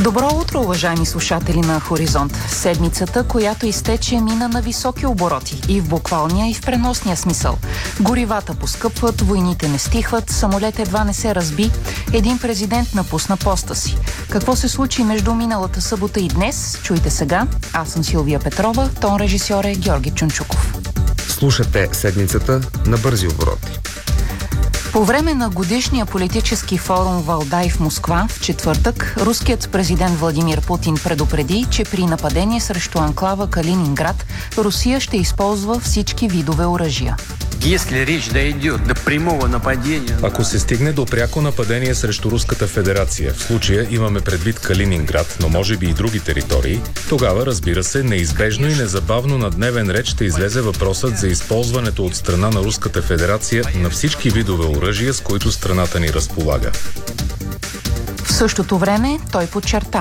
Добро утро, уважаеми слушатели на Хоризонт. Седмицата, която изтече, мина на високи обороти и в буквалния, и в преносния смисъл. Горивата поскъпват, войните не стихват, самолет едва не се разби, един президент напусна поста си. Какво се случи между миналата събота и днес? Чуйте сега. Аз съм Силвия Петрова, тон режисьор е Георги Чунчуков. Слушате седмицата на бързи обороти. По време на годишния политически форум Валдай в Москва в четвъртък, руският президент Владимир Путин предупреди, че при нападение срещу анклава Калининград Русия ще използва всички видове оръжия. Ако се стигне до пряко нападение срещу Руската федерация, в случая имаме предвид Калининград, но може би и други територии, тогава, разбира се, неизбежно и незабавно на дневен ред ще излезе въпросът за използването от страна на Руската федерация на всички видове оръжия, с които страната ни разполага. В същото време той подчерта: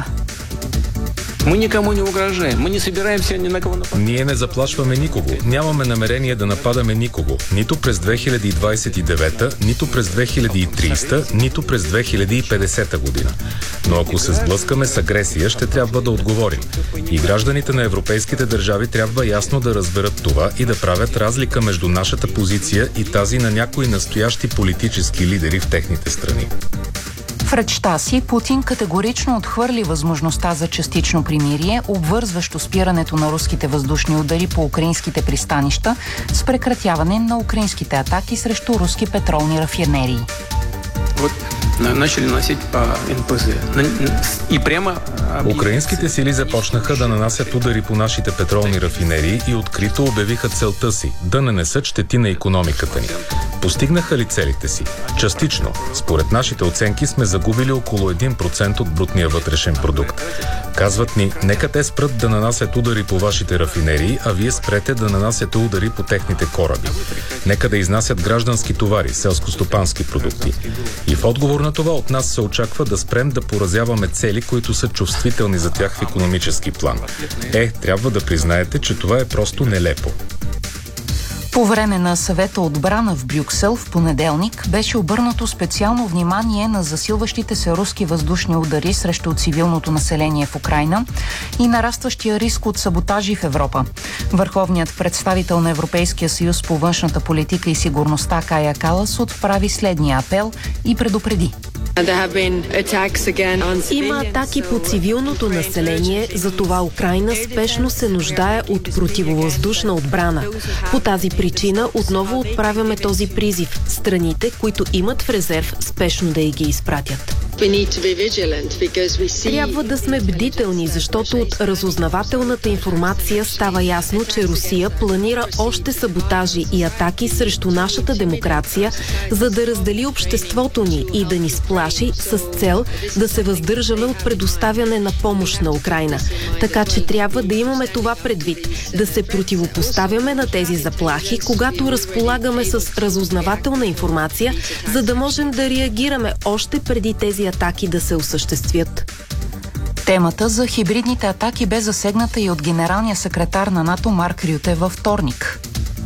Ние не заплашваме никого. Нямаме намерение да нападаме никого. Нито през 2029, нито през 2030, нито през 2050 година. Но ако се сблъскаме с агресия, ще трябва да отговорим. И гражданите на европейските държави трябва ясно да разберат това и да правят разлика между нашата позиция и тази на някои настоящи политически лидери в техните страни. В речта си Путин категорично отхвърли възможността за частично примирие, обвързващо спирането на руските въздушни удари по украинските пристанища с прекратяване на украинските атаки срещу руски петролни рафинерии. Украинските сили започнаха да нанасят удари по нашите петролни рафинерии и открито обявиха целта си – да нанесат щети на икономиката ни. Постигнаха ли целите си? Частично. Според нашите оценки сме загубили около 1% от брутния вътрешен продукт. Казват ни, нека те спрат да нанасят удари по вашите рафинерии, а вие спрете да нанасяте удари по техните кораби. Нека да изнасят граждански товари, селскостопански продукти. И в отговор на това от нас се очаква да спрем да поразяваме цели, които са чувствителни за тях в икономически план. Трябва да признаете, че това е просто нелепо. По време на съвета отбрана в Брюксел в понеделник беше обърнато специално внимание на засилващите се руски въздушни удари срещу цивилното население в Украйна и нарастващия риск от саботажи в Европа. Върховният представител на Европейския съюз по външната политика и сигурността Кая Калас отправи следния апел и предупреди: има атаки по цивилното население, затова Украйна спешно се нуждае от противовъздушна отбрана. По тази причина отново отправяме този призив – страните, които имат в резерв, спешно да ги изпратят. Трябва да сме бдителни, защото от разузнавателната информация става ясно, че Русия планира още саботажи и атаки срещу нашата демокрация, за да раздели обществото ни и да ни сплаши с цел да се въздържаме от предоставяне на помощ на Украйна. Така че трябва да имаме това предвид, да се противопоставяме на тези заплахи, когато разполагаме с разузнавателна информация, за да можем да реагираме още преди тези атаки да се осъществят. Темата за хибридните атаки бе засегната и от генералния секретар на НАТО Марк Рюте във вторник.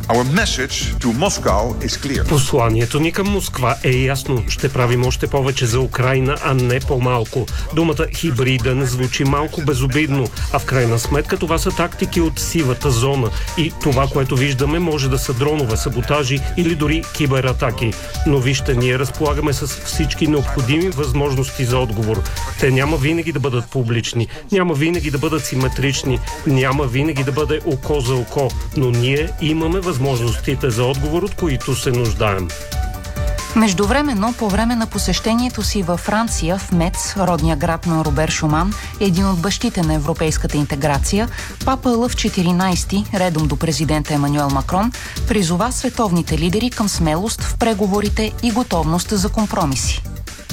Посланието ни към Москва е ясно. Ще правим още повече за Украйна, а не по-малко. Думата хибриден звучи малко безобидно, а в крайна сметка това са тактики от сивата зона. И това, което виждаме, може да са дронове, саботажи или дори кибератаки. Но вижте, ние разполагаме с всички необходими възможности за отговор. Те няма винаги да бъдат публични, няма винаги да бъдат симетрични, няма винаги да бъде око за око, но ние имаме възможностите за отговор, от които се нуждаем. Междувременно, по време на посещението си във Франция, в Мец, родния град на Робер Шуман, един от бащите на европейската интеграция, папа Лъв 14, редом до президента Емануел Макрон, призова световните лидери към смелост в преговорите и готовност за компромиси.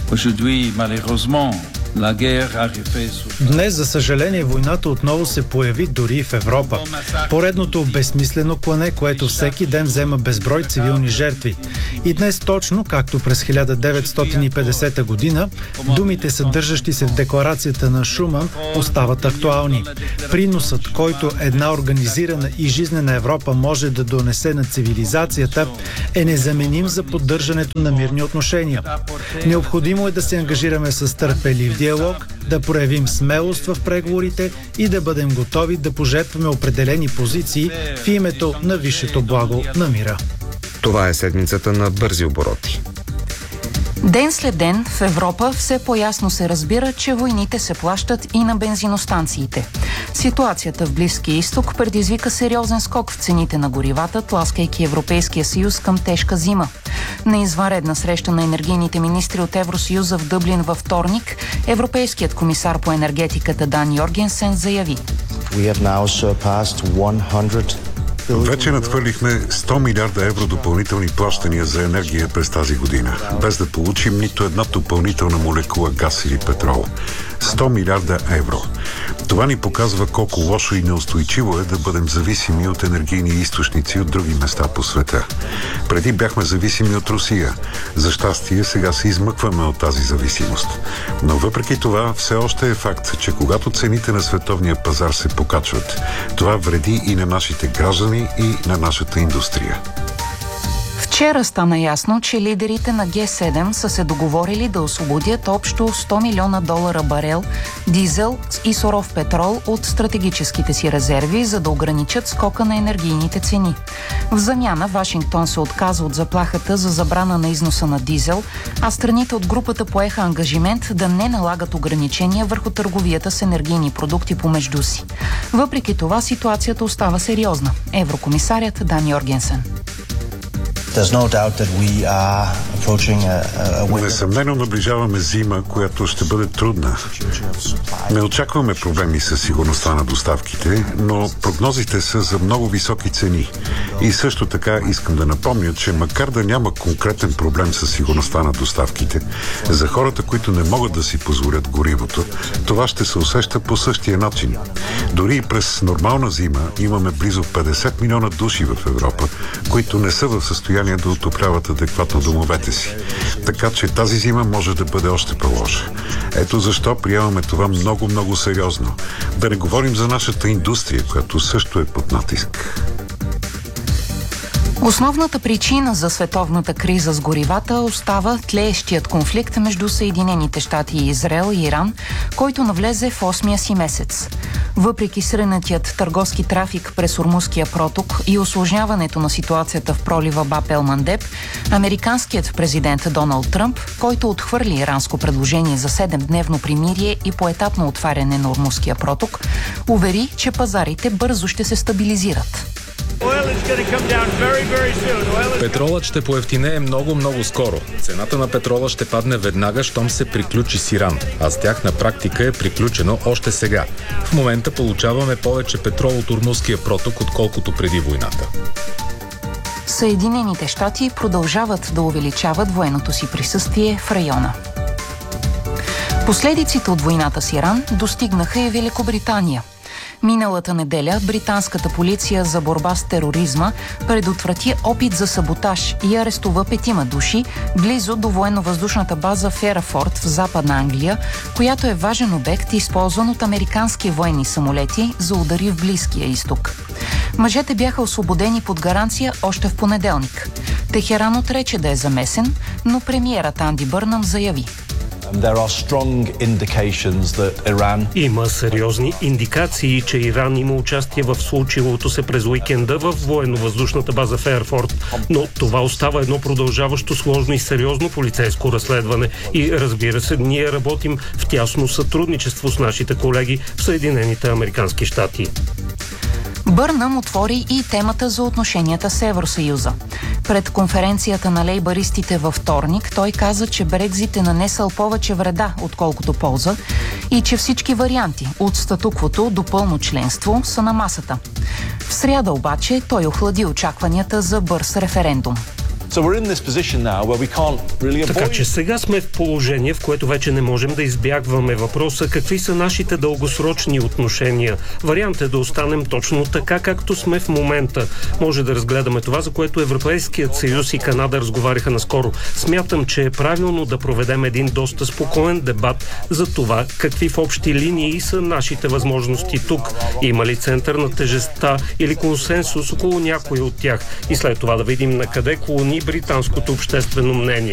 Днес, за съжаление, войната отново се появи дори и в Европа. Поредното безсмислено клане, което всеки ден взема безброй цивилни жертви. И днес точно, както през 1950 година, думите, съдържащи се в декларацията на Шуман, остават актуални. Приносът, който една организирана и жизнена Европа може да донесе на цивилизацията, е незаменим за поддържането на мирни отношения. Необходимо е да се ангажираме с търпелив диалог, да проявим смелост в преговорите и да бъдем готови да пожертваме определени позиции в името на висшето благо на мира. Това е седмицата на бързи обороти. Ден след ден в Европа все по-ясно се разбира, че войните се плащат и на бензиностанциите. Ситуацията в Близкия изток предизвика сериозен скок в цените на горивата, тласкайки Европейския съюз към тежка зима. На извънредна среща на енергийните министри от Евросъюза в Дъблин във вторник, европейският комисар по енергетиката Дан Йоргенсен заяви: Вече надхвърлихме 100 милиарда евро допълнителни плащания за енергия през тази година, без да получим нито една допълнителна молекула газ или петрол. 100 милиарда евро. Това ни показва колко лошо и неустойчиво е да бъдем зависими от енергийни източници от други места по света. Преди бяхме зависими от Русия. За щастие, сега се измъкваме от тази зависимост. Но въпреки това, все още е факт, че когато цените на световния пазар се покачват, това вреди и на нашите граждани, и на нашата индустрия. Вчера стана ясно, че лидерите на Г7 са се договорили да освободят общо $100 милиона барел дизел и суров петрол от стратегическите си резерви, за да ограничат скока на енергийните цени. В замяна Вашингтон се отказа от заплахата за забрана на износа на дизел, а страните от групата поеха ангажимент да не налагат ограничения върху търговията с енергийни продукти помежду си. Въпреки това ситуацията остава сериозна. Еврокомисарят Дан Йоргенсен. Несъмнено наближаваме зима, която ще бъде трудна. Не очакваме проблеми с сигурността на доставките, но прогнозите са за много високи цени. И също така искам да напомня, че макар да няма конкретен проблем с сигурността на доставките, за хората, които не могат да си позволят горивото, това ще се усеща по същия начин. Дори и през нормална зима имаме близо 50 милиона души в Европа, които не са в състояние да отопляват адекватно домовете си. Така че тази зима може да бъде още по-лоша. Ето защо приемаме това много сериозно. Да не говорим за нашата индустрия, която също е под натиск. Основната причина за световната криза с горивата остава тлеещият конфликт между Съединените щати и Израел и Иран, който навлезе в 8-я си месец. Въпреки сринатият търговски трафик през Ормузския проток и усложняването на ситуацията в пролива Баб ел Мандеб, американският президент Доналд Тръмп, който отхвърли иранско предложение за 7-дневно примирие и поетапно отваряне на Ормузския проток, увери, че пазарите бързо ще се стабилизират. Петролът ще поевтинее много скоро. Цената на петрола ще падне веднага, щом се приключи с Иран, а с тях на практика е приключено още сега. В момента получаваме повече петрол от Ормузския проток, отколкото преди войната. Съединените щати продължават да увеличават военното си присъствие в района. Последиците от войната с Иран достигнаха и Великобритания. Миналата неделя британската полиция за борба с тероризма предотврати опит за саботаж и арестува 5 души близо до военно-въздушната база Ферафорд в Западна Англия, която е важен обект, използван от американски военни самолети за удари в Близкия изток. Мъжете бяха освободени под гаранция още в понеделник. Техеран отрече да е замесен, но премиерът Анди Бърнъм заяви: Има сериозни индикации, че Иран има участие в случилото се през уикенда в военно-въздушната база Феърфорд, но това остава едно продължаващо сложно и сериозно полицейско разследване и, разбира се, ние работим в тясно сътрудничество с нашите колеги в Съединените американски щати. Бърнъм отвори и темата за отношенията с Евросъюза. Пред конференцията на лейбаристите във вторник той каза, че Брекзит е нанесъл повече вреда, отколкото полза, и че всички варианти от статуквото до пълно членство са на масата. В сряда обаче той охлади очакванията за бърз референдум. Така че сега сме в положение, в което вече не можем да избягваме въпроса какви са нашите дългосрочни отношения. Вариант е да останем точно така, както сме в момента. Може да разгледаме това, за което Европейският съюз и Канада разговаряха наскоро. Смятам, че е правилно да проведем един доста спокоен дебат за това какви в общи линии са нашите възможности тук. Има ли център на тежестта или консенсус около някои от тях? И след това да видим на къде клони британското обществено мнение.